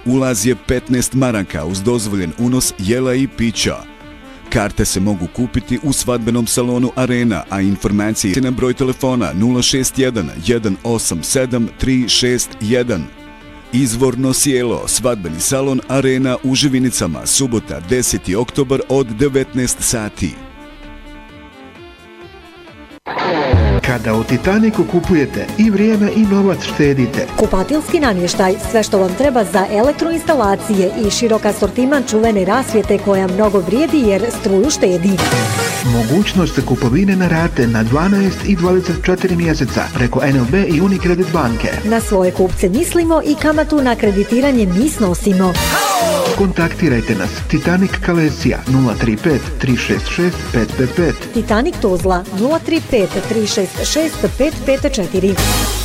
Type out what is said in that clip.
ulaz je 15 maraka uz dozvoljen unos jela i pića. Karte se mogu kupiti u svadbenom salonu Arena, a informacije na broj telefona 061 187 361. Izvorno sjelo, svadbeni salon Arena u Živinicama, subota 10. oktobar od 19 sati. Kada u Titaniku kupujete i vrijeme i novac štedite. Kupatilski namještaj, sve što vam treba za elektroinstalacije i širok asortiman čuvene rasvjete koja mnogo vrijedi jer struju štedi. Mogućnost kupovine na rate na 12 i 24 mjeseca preko NLB i Unicredit banke. Na svoje kupce mislimo i kamatu na kreditiranje mi snosimo. Kontaktirajte nas Titanic Kalesija 035 366 555. Titanic Tuzla 035 366 554.